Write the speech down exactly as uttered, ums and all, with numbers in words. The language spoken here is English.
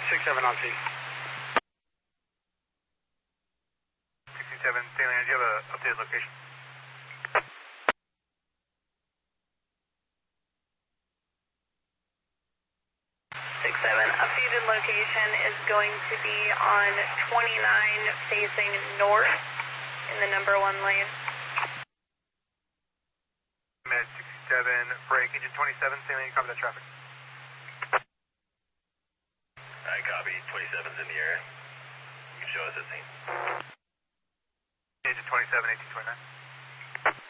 six seven on scene. sixty-seven, Salient, do you have an updated location? six seven, updated location is going to be on twenty-nine facing north in the number one lane. Med sixty-seven, break, engine twenty-seven, Salient, copy that traffic. I copy, twenty-seven's in the area. You can show us at scene. Engine twenty-seven, eighteen twenty-nine.